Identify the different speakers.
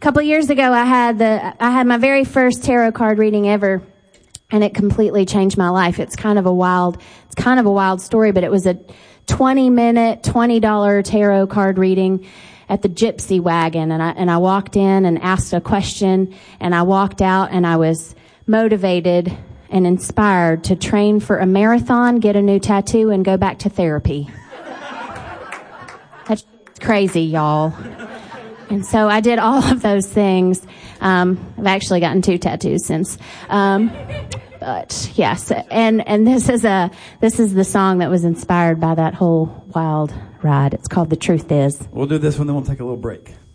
Speaker 1: couple of years ago, I had my very first tarot card reading ever, and it completely changed my life. It's kind of a wild story, but it was a 20-minute, $20 tarot card reading at the Gypsy Wagon, and I walked in and asked a question, and I walked out, and I was motivated and inspired to train for a marathon, get a new tattoo, and go back to therapy. That's crazy, y'all. And so I did all of those things. I've actually gotten 2 tattoos since. But yes, and this is the song that was inspired by that whole wild ride. It's called The Truth Is.
Speaker 2: We'll do this one, then we'll take a little break.